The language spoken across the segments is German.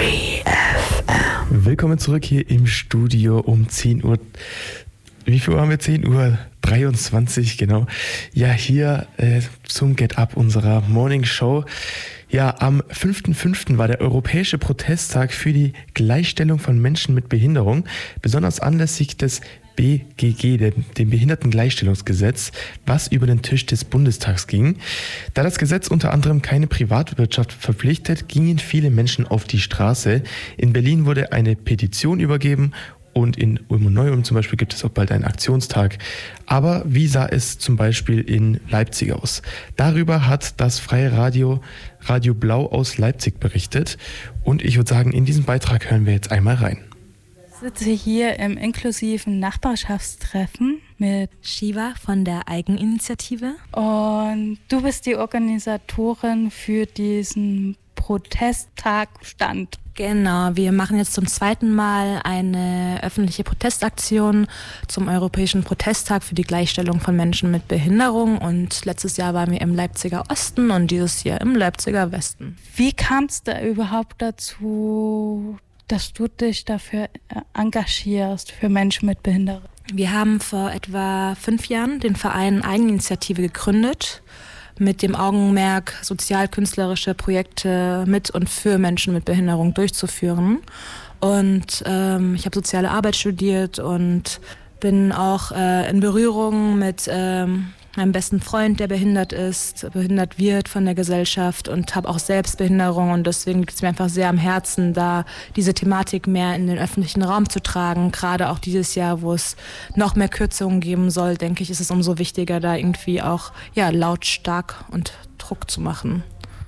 Willkommen zurück hier im Studio um 10 Uhr. Wie viel Uhr haben wir? 10 Uhr 23, genau. Ja, hier zum Get Up unserer Morning Show. Ja, am 5.5. war der Europäische Protesttag für die Gleichstellung von Menschen mit Behinderung, besonders anlässlich des BGG, dem Behindertengleichstellungsgesetz, was über den Tisch des Bundestags ging. Da das Gesetz unter anderem keine Privatwirtschaft verpflichtet, gingen viele Menschen auf die Straße. In Berlin wurde eine Petition übergeben und in Ulm und Neu-Ulm zum Beispiel gibt es auch bald einen Aktionstag. Aber wie sah es zum Beispiel in Leipzig aus? Darüber hat das freie Radio Blau aus Leipzig berichtet. Und ich würde sagen, in diesen Beitrag hören wir jetzt einmal rein. Ich sitze hier im inklusiven Nachbarschaftstreffen mit Shiva von der Eigeninitiative. Und du bist die Organisatorin für diesen Protesttagstand. Genau, wir machen jetzt zum zweiten Mal eine öffentliche Protestaktion zum Europäischen Protesttag für die Gleichstellung von Menschen mit Behinderung. Und letztes Jahr waren wir im Leipziger Osten und dieses Jahr im Leipziger Westen. Wie kam es da überhaupt dazu, dass du dich dafür engagierst, für Menschen mit Behinderung? Wir haben vor etwa 5 Jahren den Verein Eigeninitiative gegründet, mit dem Augenmerk, sozial-künstlerische Projekte mit und für Menschen mit Behinderung durchzuführen. Und ich habe soziale Arbeit studiert und bin auch in Berührung mit meinem besten Freund, der behindert wird von der Gesellschaft und habe auch selbst Behinderung. Und deswegen liegt es mir einfach sehr am Herzen, da diese Thematik mehr in den öffentlichen Raum zu tragen. Gerade auch dieses Jahr, wo es noch mehr Kürzungen geben soll, denke ich, ist es umso wichtiger, da irgendwie auch lautstark und Druck zu machen.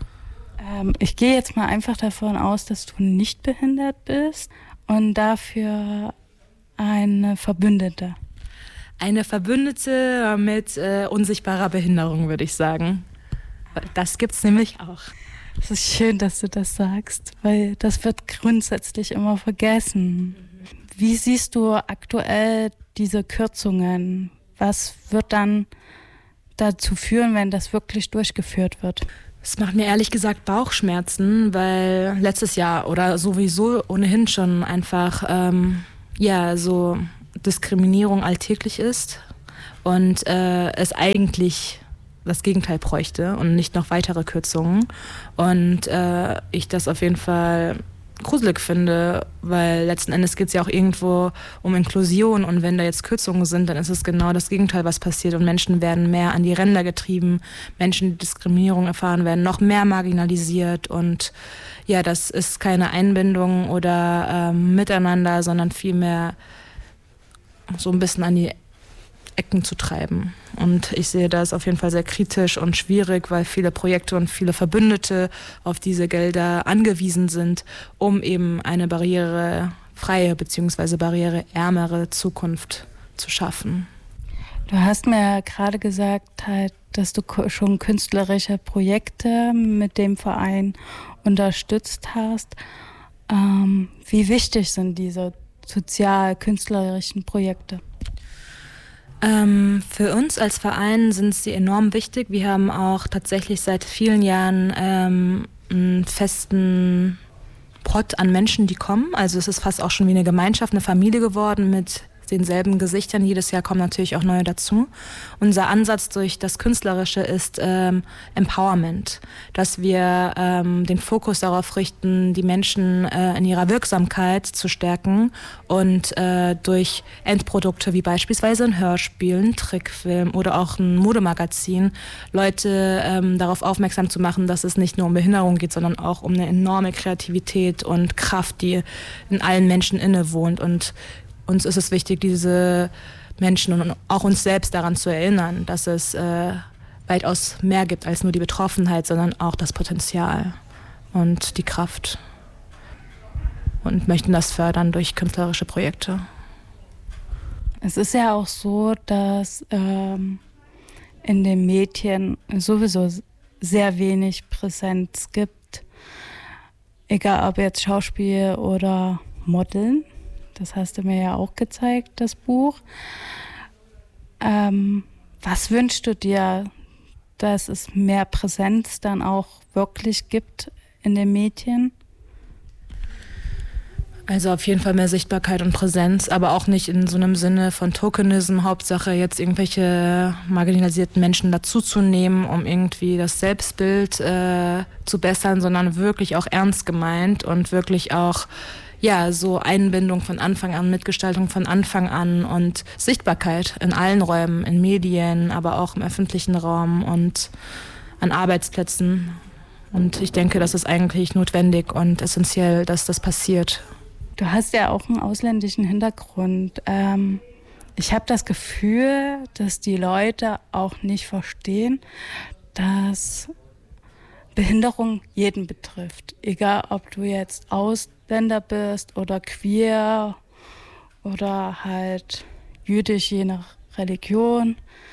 Ich gehe jetzt mal einfach davon aus, dass du nicht behindert bist und dafür eine Verbündete. Eine Verbündete mit unsichtbarer Behinderung, würde ich sagen. Das gibt's nämlich auch. Es ist schön, dass du das sagst, weil das wird grundsätzlich immer vergessen. Wie siehst du aktuell diese Kürzungen? Was wird dann dazu führen, wenn das wirklich durchgeführt wird? Es macht mir ehrlich gesagt Bauchschmerzen, weil letztes Jahr oder sowieso ohnehin schon einfach so Diskriminierung alltäglich ist und es eigentlich das Gegenteil bräuchte und nicht noch weitere Kürzungen. Und ich das auf jeden Fall gruselig finde, weil letzten Endes geht es ja auch irgendwo um Inklusion und wenn da jetzt Kürzungen sind, dann ist es genau das Gegenteil, was passiert und Menschen werden mehr an die Ränder getrieben, Menschen, die Diskriminierung erfahren, werden noch mehr marginalisiert und ja, das ist keine Einbindung oder Miteinander, sondern vielmehr so ein bisschen an die Ecken zu treiben. Und ich sehe das auf jeden Fall sehr kritisch und schwierig, weil viele Projekte und viele Verbündete auf diese Gelder angewiesen sind, um eben eine barrierefreie bzw. barriereärmere Zukunft zu schaffen. Du hast mir ja gerade gesagt, dass du schon künstlerische Projekte mit dem Verein unterstützt hast. Wie wichtig sind diese sozial-künstlerischen Projekte? Für uns als Verein sind sie enorm wichtig. Wir haben auch tatsächlich seit vielen Jahren einen festen Pot an Menschen, die kommen. Also es ist fast auch schon wie eine Gemeinschaft, eine Familie geworden mit denselben Gesichtern. Jedes Jahr kommen natürlich auch neue dazu. Unser Ansatz durch das Künstlerische ist Empowerment, dass wir den Fokus darauf richten, die Menschen in ihrer Wirksamkeit zu stärken und durch Endprodukte wie beispielsweise ein Hörspiel, ein Trickfilm oder auch ein Modemagazin Leute darauf aufmerksam zu machen, dass es nicht nur um Behinderung geht, sondern auch um eine enorme Kreativität und Kraft, die in allen Menschen innewohnt. Und uns ist es wichtig, diese Menschen und auch uns selbst daran zu erinnern, dass es weitaus mehr gibt als nur die Betroffenheit, sondern auch das Potenzial und die Kraft. Und möchten das fördern durch künstlerische Projekte. Es ist ja auch so, dass in den Medien sowieso sehr wenig Präsenz gibt. Egal ob jetzt Schauspiel oder Modeln. Das hast du mir ja auch gezeigt, das Buch. Was wünschst du dir, dass es mehr Präsenz dann auch wirklich gibt in den Medien? Also auf jeden Fall mehr Sichtbarkeit und Präsenz, aber auch nicht in so einem Sinne von Tokenism, Hauptsache jetzt irgendwelche marginalisierten Menschen dazuzunehmen, um irgendwie das Selbstbild zu bessern, sondern wirklich auch ernst gemeint und wirklich auch so Einbindung von Anfang an, Mitgestaltung von Anfang an und Sichtbarkeit in allen Räumen, in Medien, aber auch im öffentlichen Raum und an Arbeitsplätzen. Und ich denke, das ist eigentlich notwendig und essentiell, dass das passiert. Du hast ja auch einen ausländischen Hintergrund. Ich habe das Gefühl, dass die Leute auch nicht verstehen, dass Behinderung jeden betrifft. Egal, ob du jetzt Ausländer bist oder queer oder halt jüdisch, je nach Religion.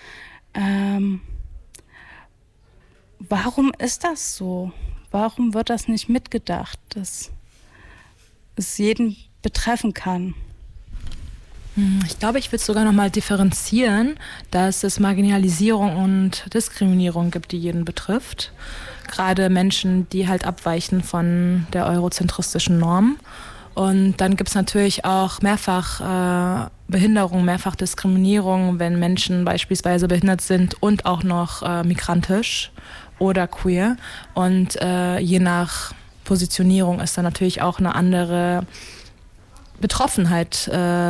Warum ist das so? Warum wird das nicht mitgedacht, dass es jeden betreffen kann? Ich glaube, ich würde es sogar noch mal differenzieren, dass es Marginalisierung und Diskriminierung gibt, die jeden betrifft. Gerade Menschen, die halt abweichen von der eurozentristischen Norm. Und dann gibt es natürlich auch mehrfach Behinderung, mehrfach Diskriminierung, wenn Menschen beispielsweise behindert sind und auch noch migrantisch oder queer. Und je nach Positionierung ist da natürlich auch eine andere Betroffenheit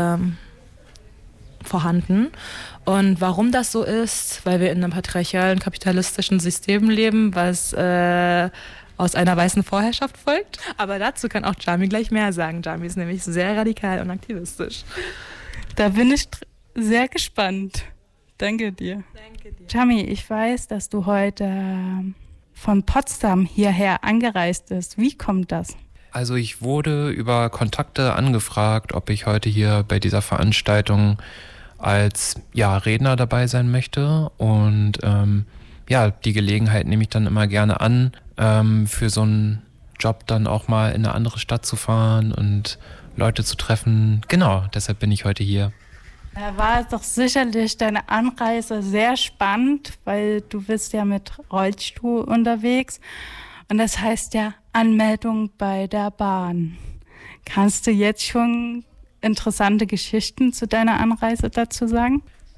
vorhanden. Und warum das so ist, weil wir in einem patriarchalen, kapitalistischen System leben, was aus einer weißen Vorherrschaft folgt. Aber dazu kann auch Jami gleich mehr sagen. Jami ist nämlich sehr radikal und aktivistisch. Da bin ich sehr gespannt. Danke dir. Danke dir. Jami, ich weiß, dass du heute von Potsdam hierher angereist bist. Wie kommt das? Also ich wurde über Kontakte angefragt, ob ich heute hier bei dieser Veranstaltung als Redner dabei sein möchte. Und die Gelegenheit nehme ich dann immer gerne an, für so einen Job dann auch mal in eine andere Stadt zu fahren und Leute zu treffen. Genau, deshalb bin ich heute hier. Da war doch sicherlich deine Anreise sehr spannend, weil du bist ja mit Rollstuhl unterwegs. Und das heißt ja Anmeldung bei der Bahn. Kannst du jetzt schon interessante Geschichten zu deiner Anreise dazu sagen?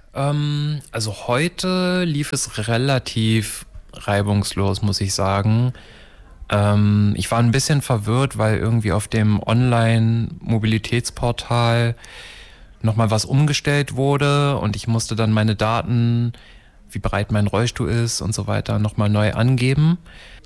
Also heute lief es relativ reibungslos, muss ich sagen. Ich war ein bisschen verwirrt, weil irgendwie auf dem Online-Mobilitätsportal nochmal was umgestellt wurde und ich musste dann meine Daten, wie breit mein Rollstuhl ist und so weiter, nochmal neu angeben.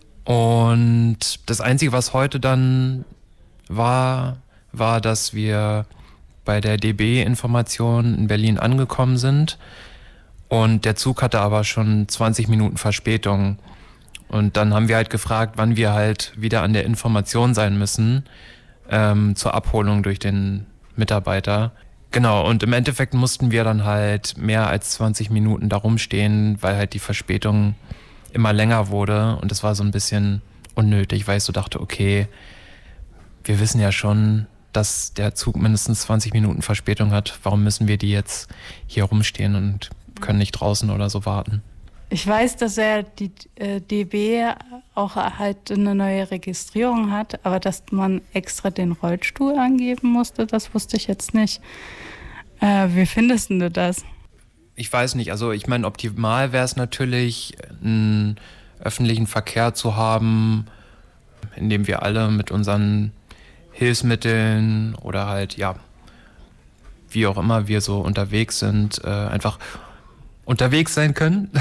Und das Einzige, was heute dann war, dass wir bei der DB-Information in Berlin angekommen sind und der Zug hatte aber schon 20 Minuten Verspätung. Und dann haben wir halt gefragt, wann wir halt wieder an der Information sein müssen, zur Abholung durch den Mitarbeiter. Genau, und im Endeffekt mussten wir dann halt mehr als 20 Minuten da rumstehen, weil halt die Verspätung immer länger wurde und es war so ein bisschen unnötig, weil ich so dachte, okay, wir wissen ja schon, dass der Zug mindestens 20 Minuten Verspätung hat. Warum müssen wir die jetzt hier rumstehen und können nicht draußen oder so warten? Ich weiß, dass die DB auch halt eine neue Registrierung hat, aber dass man extra den Rollstuhl angeben musste, das wusste ich jetzt nicht. Wie findest du das? Ich weiß nicht, also ich meine, optimal wäre es natürlich, einen öffentlichen Verkehr zu haben, in dem wir alle mit unseren Hilfsmitteln oder halt, wie auch immer wir so unterwegs sind, einfach unterwegs sein können.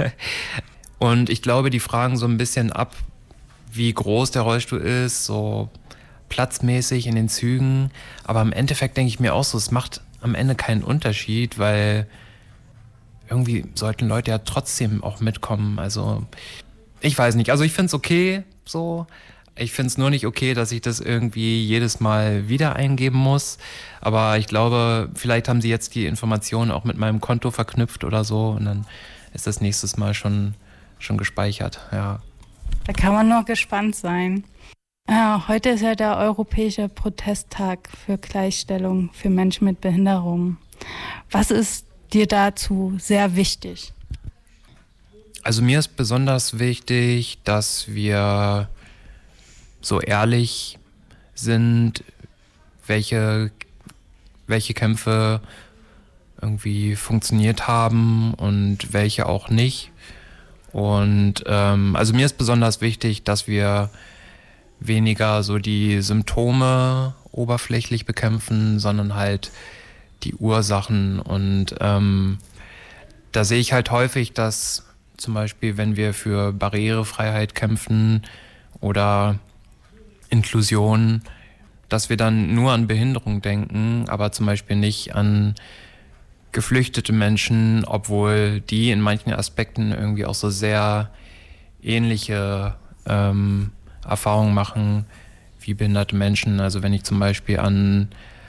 Und ich glaube, die fragen so ein bisschen ab, wie groß der Rollstuhl ist, so platzmäßig in den Zügen. Aber im Endeffekt denke ich mir auch so, es macht am Ende keinen Unterschied, weil irgendwie sollten Leute ja trotzdem auch mitkommen. Also ich weiß nicht, also ich finde es okay so. Ich finde es nur nicht okay, dass ich das irgendwie jedes Mal wieder eingeben muss. Aber ich glaube, vielleicht haben sie jetzt die Informationen auch mit meinem Konto verknüpft oder so. Und dann ist das nächstes Mal schon gespeichert, ja. Da kann man nur gespannt sein. Heute ist ja der Europäische Protesttag für Gleichstellung für Menschen mit Behinderung. Was ist dir dazu sehr wichtig? Also mir ist besonders wichtig, dass wir so ehrlich sind, welche Kämpfe irgendwie funktioniert haben und welche auch nicht. Und also mir ist besonders wichtig, dass wir weniger so die Symptome oberflächlich bekämpfen, sondern halt die Ursachen. Und da sehe ich halt häufig, dass zum Beispiel, wenn wir für Barrierefreiheit kämpfen oder Inklusion, dass wir dann nur an Behinderung denken, aber zum Beispiel nicht an geflüchtete Menschen, obwohl die in manchen Aspekten irgendwie auch so sehr ähnliche Erfahrungen machen wie behinderte Menschen. Also wenn ich zum Beispiel an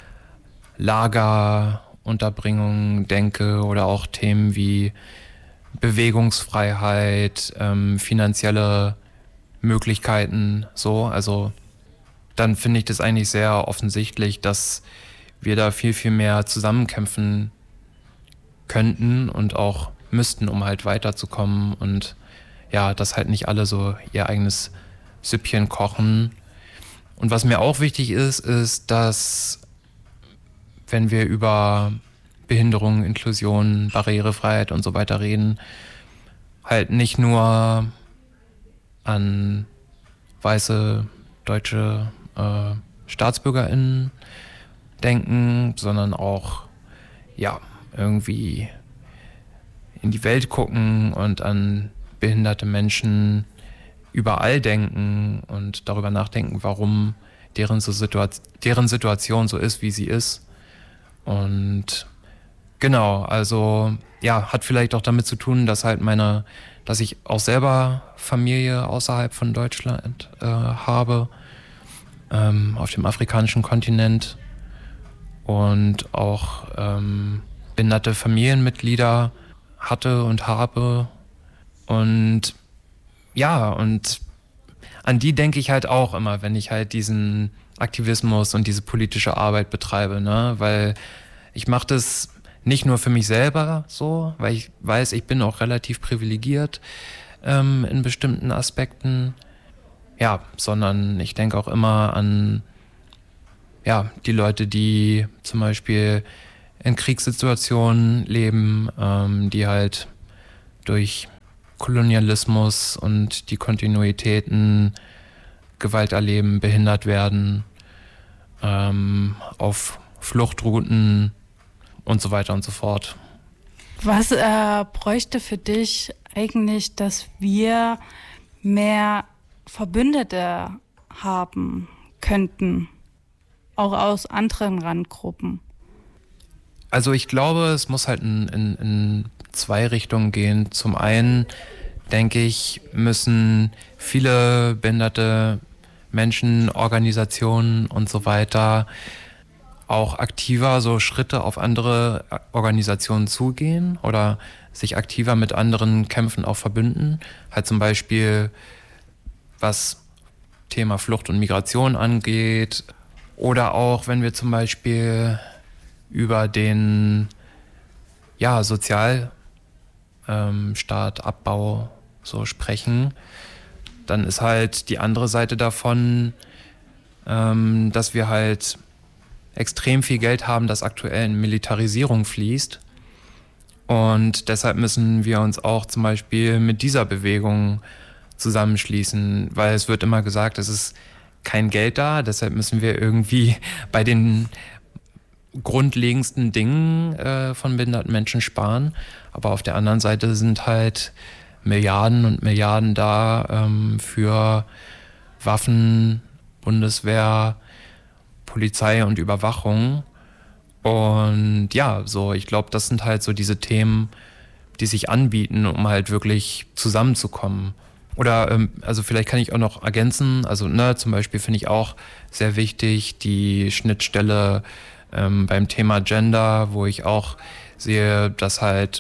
Lagerunterbringung denke oder auch Themen wie Bewegungsfreiheit, finanzielle Möglichkeiten, so, also dann finde ich das eigentlich sehr offensichtlich, dass wir da viel, viel mehr zusammenkämpfen könnten und auch müssten, um halt weiterzukommen und ja, dass halt nicht alle so ihr eigenes Süppchen kochen. Und was mir auch wichtig ist, dass wenn wir über Behinderung, Inklusion, Barrierefreiheit und so weiter reden, halt nicht nur an weiße deutsche StaatsbürgerInnen denken, sondern auch ja irgendwie in die Welt gucken und an behinderte Menschen überall denken und darüber nachdenken, warum deren Situation so ist, wie sie ist. Und genau, also ja, hat vielleicht auch damit zu tun, dass halt dass ich auch selber Familie außerhalb von Deutschland habe, auf dem afrikanischen Kontinent und auch behinderte Familienmitglieder hatte und habe. Und ja, und an die denke ich halt auch immer, wenn ich halt diesen Aktivismus und diese politische Arbeit betreibe, ne? Weil ich mache das nicht nur für mich selber so, weil ich weiß, ich bin auch relativ privilegiert in bestimmten Aspekten, ja, sondern ich denke auch immer an ja, die Leute, die zum Beispiel in Kriegssituationen leben, die halt durch Kolonialismus und die Kontinuitäten Gewalt erleben, behindert werden, auf Fluchtrouten und so weiter und so fort. Was bräuchte für dich eigentlich, dass wir mehr Verbündete haben könnten, auch aus anderen Randgruppen? Also ich glaube, es muss halt in zwei Richtungen gehen. Zum einen, denke ich, müssen viele behinderte Menschen, Organisationen und so weiter auch aktiver so Schritte auf andere Organisationen zugehen oder sich aktiver mit anderen Kämpfen auch verbünden. Halt zum Beispiel, was Thema Flucht und Migration angeht oder auch, wenn wir zum Beispiel über den Sozialstaatabbau so sprechen, dann ist halt die andere Seite davon, dass wir halt extrem viel Geld haben, das aktuell in Militarisierung fließt. Und deshalb müssen wir uns auch zum Beispiel mit dieser Bewegung zusammenschließen, weil es wird immer gesagt, es ist kein Geld da, deshalb müssen wir irgendwie bei den grundlegendsten Dingen von behinderten Menschen sparen. Aber auf der anderen Seite sind halt Milliarden und Milliarden da für Waffen, Bundeswehr, Polizei und Überwachung. Und ja, so, ich glaube, das sind halt so diese Themen, die sich anbieten, um halt wirklich zusammenzukommen. Oder, also vielleicht kann ich auch noch ergänzen, also zum Beispiel finde ich auch sehr wichtig die Schnittstelle beim Thema Gender, wo ich auch sehe, dass halt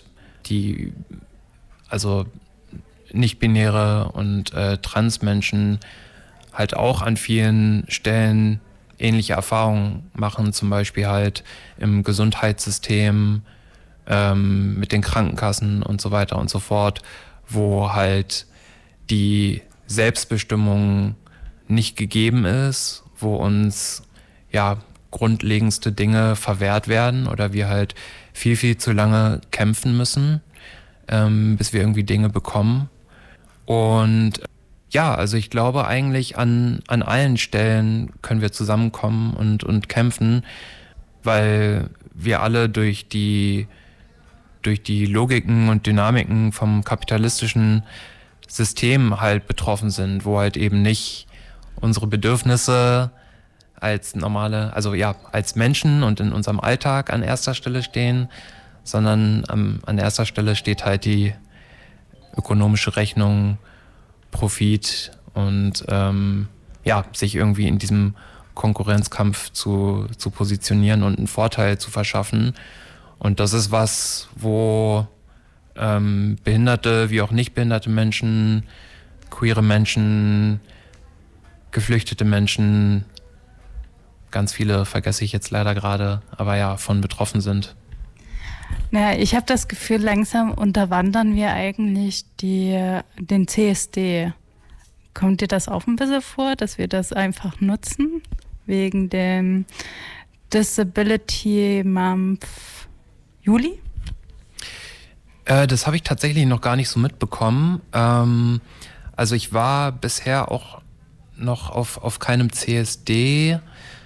also nicht-binäre und Transmenschen halt auch an vielen Stellen ähnliche Erfahrungen machen, zum Beispiel halt im Gesundheitssystem, mit den Krankenkassen und so weiter und so fort, wo halt die Selbstbestimmung nicht gegeben ist, wo uns grundlegendste Dinge verwehrt werden oder wir halt viel, viel zu lange kämpfen müssen, bis wir irgendwie Dinge bekommen. Und ja, also ich glaube eigentlich an allen Stellen können wir zusammenkommen und kämpfen, weil wir alle durch die Logiken und Dynamiken vom kapitalistischen System halt betroffen sind, wo halt eben nicht unsere Bedürfnisse als als Menschen und in unserem Alltag an erster Stelle stehen, sondern an erster Stelle steht halt die ökonomische Rechnung, Profit und sich irgendwie in diesem Konkurrenzkampf zu positionieren und einen Vorteil zu verschaffen. Und das ist was, wo behinderte wie auch nicht behinderte Menschen, queere Menschen, geflüchtete Menschen, ganz viele vergesse ich jetzt leider gerade, aber ja, von betroffen sind. Naja, ich habe das Gefühl, langsam unterwandern wir eigentlich den CSD. Kommt dir das auch ein bisschen vor, dass wir das einfach nutzen, wegen dem Disability Month Juli? Das habe ich tatsächlich noch gar nicht so mitbekommen. Also ich war bisher auch noch auf keinem CSD,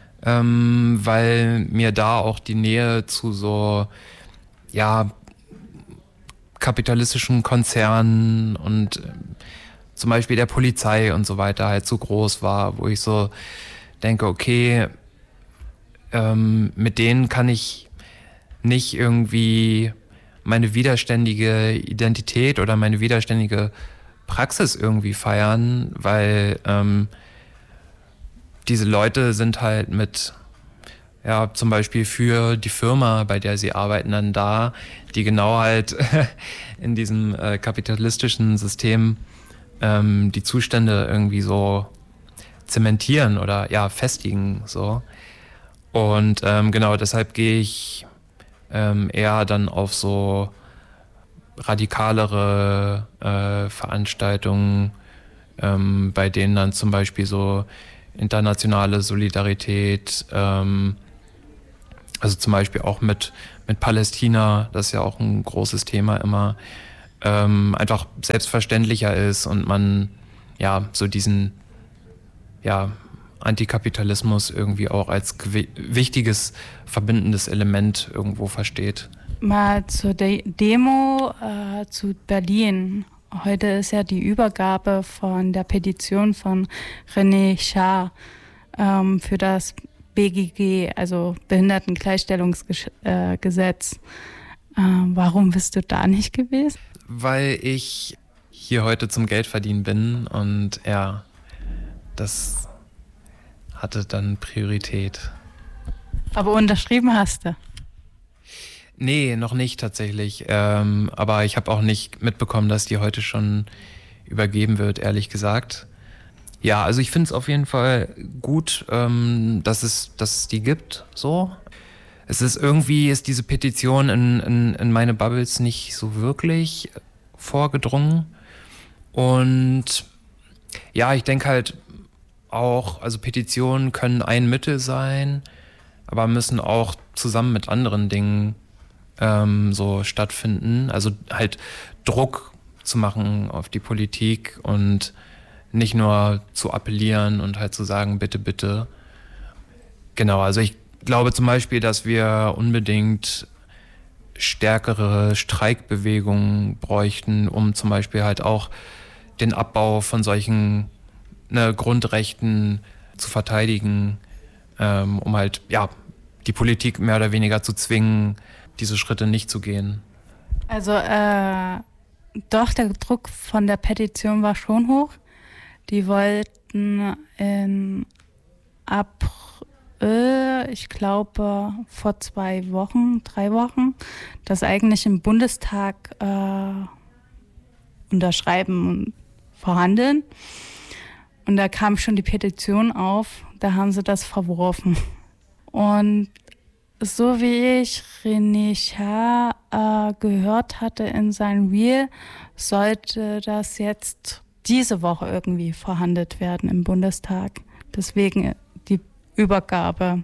weil mir da auch die Nähe zu so kapitalistischen Konzernen und zum Beispiel der Polizei und so weiter halt so groß war, wo ich so denke, okay, mit denen kann ich nicht irgendwie meine widerständige Identität oder meine widerständige Praxis irgendwie feiern, weil diese Leute sind halt mit, zum Beispiel für die Firma, bei der sie arbeiten, dann da, die genau halt in diesem kapitalistischen System die Zustände irgendwie so zementieren oder festigen, so. Und genau deshalb gehe ich eher dann auf so radikalere Veranstaltungen, bei denen dann zum Beispiel so internationale Solidarität, also zum Beispiel auch mit Palästina, das ist ja auch ein großes Thema immer, einfach selbstverständlicher ist und man so diesen Antikapitalismus irgendwie auch als wichtiges, verbindendes Element irgendwo versteht. Mal zur Demo zu Berlin. Heute ist ja die Übergabe von der Petition von René Char für das BGG, also Behindertengleichstellungsgesetz. Warum bist du da nicht gewesen? Weil ich hier heute zum Geldverdienen bin und das hatte dann Priorität. Aber unterschrieben hast du? Nee, noch nicht tatsächlich. Aber ich habe auch nicht mitbekommen, dass die heute schon übergeben wird, ehrlich gesagt. Ja, also ich finde es auf jeden Fall gut, dass es die gibt, so. Es ist diese Petition in meine Bubbles nicht so wirklich vorgedrungen. Und ich denke halt auch, also Petitionen können ein Mittel sein, aber müssen auch zusammen mit anderen Dingen so stattfinden. Also halt Druck zu machen auf die Politik und nicht nur zu appellieren und halt zu sagen, bitte, bitte. Genau, also ich glaube zum Beispiel, dass wir unbedingt stärkere Streikbewegungen bräuchten, um zum Beispiel halt auch den Abbau von solchen Grundrechten zu verteidigen, um halt die Politik mehr oder weniger zu zwingen, diese Schritte nicht zu gehen. Also doch, der Druck von der Petition war schon hoch. Die wollten in April, ich glaube vor 3 Wochen, das eigentlich im Bundestag unterschreiben und verhandeln. Und da kam schon die Petition auf, da haben sie das verworfen. Und so wie ich René Char gehört hatte in seinem Reel, sollte das jetzt diese Woche irgendwie verhandelt werden im Bundestag. Deswegen die Übergabe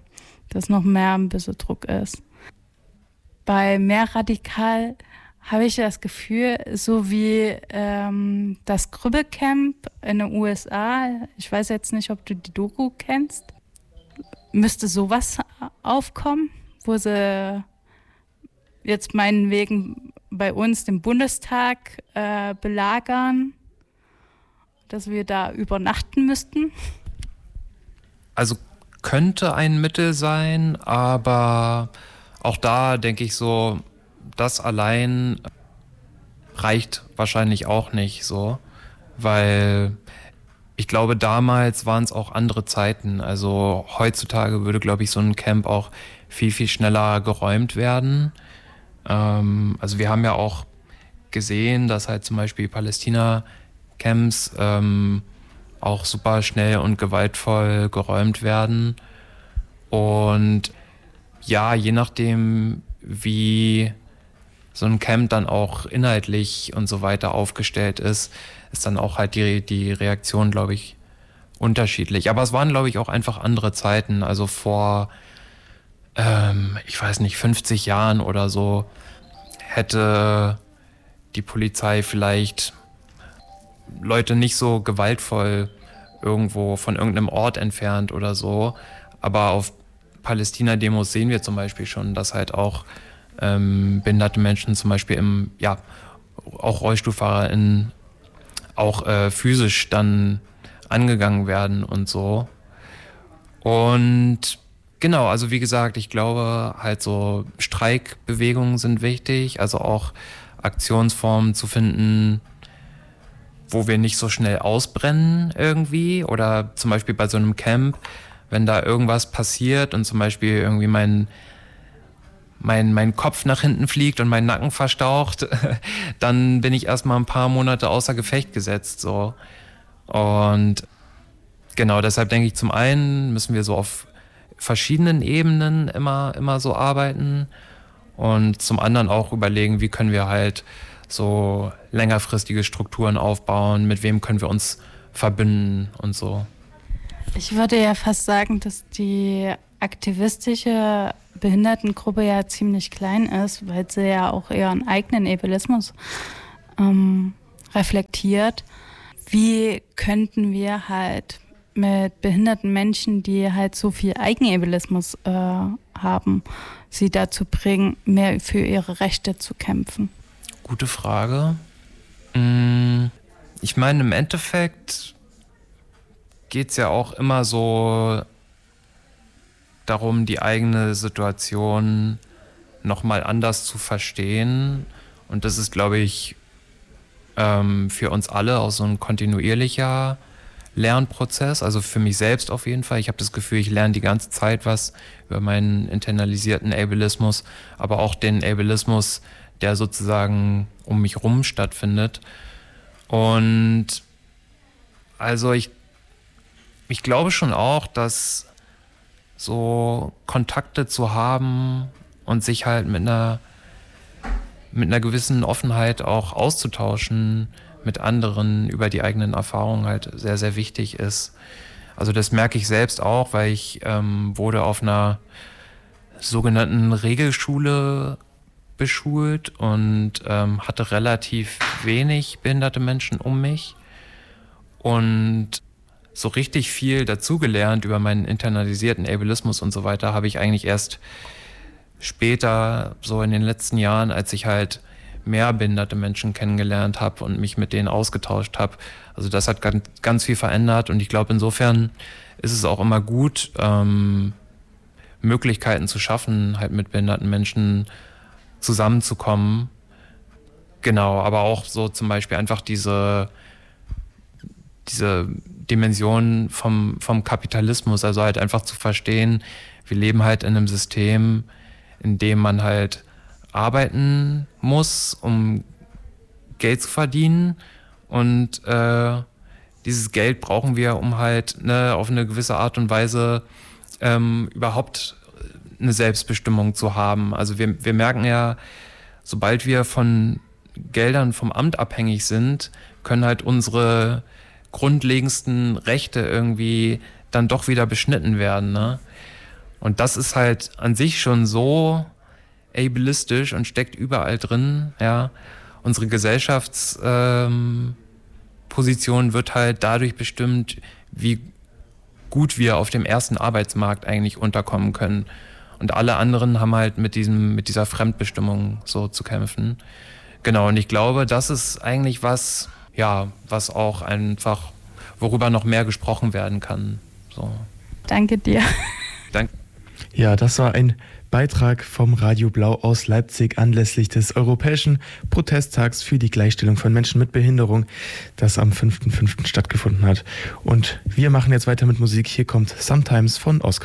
dass noch mehr ein bisschen Druck ist. Bei Mehrradikal habe ich das Gefühl, so wie das Krüppelcamp in den USA, ich weiß jetzt nicht, ob du die Doku kennst, müsste sowas aufkommen, wo sie jetzt meinetwegen bei uns den Bundestag belagern, dass wir da übernachten müssten. Also könnte ein Mittel sein, aber auch da denke ich so, das allein reicht wahrscheinlich auch nicht so, weil ich glaube, damals waren es auch andere Zeiten. Also heutzutage würde, glaube ich, so ein Camp auch viel, viel schneller geräumt werden. Also wir haben ja auch gesehen, dass halt zum Beispiel Palästina-Camps auch super schnell und gewaltvoll geräumt werden. Und ja, je nachdem, wie so ein Camp dann auch inhaltlich und so weiter aufgestellt ist dann auch halt die Reaktion, glaube ich, unterschiedlich. Aber es waren, glaube ich, auch einfach andere Zeiten. Also vor, ich weiß nicht, 50 Jahren oder so hätte die Polizei vielleicht Leute nicht so gewaltvoll irgendwo von irgendeinem Ort entfernt oder so. Aber auf Palästina-Demos sehen wir zum Beispiel schon, dass halt auch behinderte Menschen zum Beispiel auch RollstuhlfahrerInnen auch physisch dann angegangen werden und so. Und genau, also wie gesagt, ich glaube halt so Streikbewegungen sind wichtig, also auch Aktionsformen zu finden, wo wir nicht so schnell ausbrennen irgendwie, oder zum Beispiel bei so einem Camp, wenn da irgendwas passiert und zum Beispiel irgendwie mein Kopf nach hinten fliegt und mein Nacken verstaucht, dann bin ich erstmal ein paar Monate außer Gefecht gesetzt. So. Und genau, deshalb denke ich, zum einen müssen wir so auf verschiedenen Ebenen immer so arbeiten und zum anderen auch überlegen, wie können wir halt so längerfristige Strukturen aufbauen, mit wem können wir uns verbünden und so. Ich würde ja fast sagen, dass die aktivistische Behindertengruppe ja ziemlich klein ist, weil sie ja auch ihren eigenen Ableismus reflektiert. Wie könnten wir halt mit behinderten Menschen, die halt so viel Eigenableismus haben, sie dazu bringen, mehr für ihre Rechte zu kämpfen? Gute Frage. Ich meine, im Endeffekt geht es ja auch immer so darum, die eigene Situation nochmal anders zu verstehen. Und das ist, glaube ich, für uns alle auch so ein kontinuierlicher Lernprozess. Also für mich selbst auf jeden Fall. Ich habe das Gefühl, ich lerne die ganze Zeit was über meinen internalisierten Ableismus, aber auch den Ableismus, der sozusagen um mich rum stattfindet. Und also ich glaube schon auch, dass so Kontakte zu haben und sich halt mit einer gewissen Offenheit auch auszutauschen mit anderen über die eigenen Erfahrungen halt sehr, sehr wichtig ist. Also das merke ich selbst auch, weil ich wurde auf einer sogenannten Regelschule beschult und hatte relativ wenig behinderte Menschen um mich und so richtig viel dazugelernt über meinen internalisierten Ableismus und so weiter habe ich eigentlich erst später, so in den letzten Jahren, als ich halt mehr behinderte Menschen kennengelernt habe und mich mit denen ausgetauscht habe. Also das hat ganz, ganz viel verändert und ich glaube, insofern ist es auch immer gut, Möglichkeiten zu schaffen, halt mit behinderten Menschen zusammenzukommen. Genau, aber auch so zum Beispiel einfach diese Dimension vom Kapitalismus, also halt einfach zu verstehen, wir leben halt in einem System, in dem man halt arbeiten muss, um Geld zu verdienen und dieses Geld brauchen wir, um halt auf eine gewisse Art und Weise überhaupt eine Selbstbestimmung zu haben. Also wir merken ja, sobald wir von Geldern vom Amt abhängig sind, können halt unsere grundlegendsten Rechte irgendwie dann doch wieder beschnitten werden, ne? Und das ist halt an sich schon so ableistisch und steckt überall drin, ja. Unsere Gesellschaftsposition wird halt dadurch bestimmt, wie gut wir auf dem ersten Arbeitsmarkt eigentlich unterkommen können. Und alle anderen haben halt mit dieser Fremdbestimmung so zu kämpfen. Genau, und ich glaube, das ist eigentlich was auch einfach, worüber noch mehr gesprochen werden kann. So. Danke dir. Danke. Ja, das war ein Beitrag vom Radio Blau aus Leipzig anlässlich des Europäischen Protesttags für die Gleichstellung von Menschen mit Behinderung, das am 5.5. stattgefunden hat. Und wir machen jetzt weiter mit Musik. Hier kommt Sometimes von Oscar.